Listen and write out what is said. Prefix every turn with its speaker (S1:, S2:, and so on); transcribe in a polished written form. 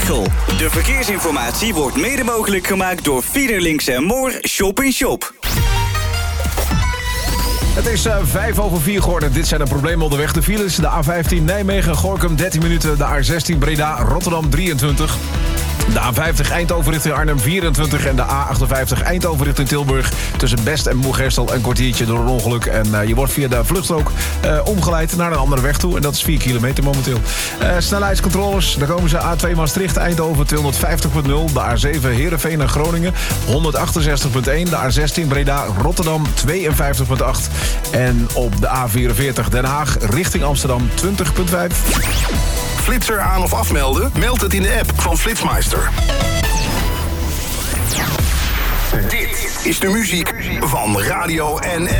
S1: Veghel. De verkeersinformatie wordt mede mogelijk gemaakt door Fiederlinks & Moor Shop in Shop.
S2: Het is 4:05 geworden. Dit zijn de problemen onderweg. De files, de A15 Nijmegen-Gorinchem 13 minuten. De A16 Breda-Rotterdam 23. De A50 Eindhoven richting Arnhem 24. En de A58 Eindhoven richting Tilburg. Tussen Best en Moergestel een kwartiertje door een ongeluk. En je wordt via de vluchtstrook omgeleid naar een andere weg toe. En dat is 4 kilometer momenteel. Snelheidscontroles, daar komen ze. A2 Maastricht Eindhoven 250.0. De A7 Heerenveen en Groningen 168.1. De A16 Breda Rotterdam 52.8. En op de A44 Den Haag richting Amsterdam 20.5.
S3: Flitser aan of afmelden? Meld het in de app van Flitsmeister. Dit is de muziek van Radio NL.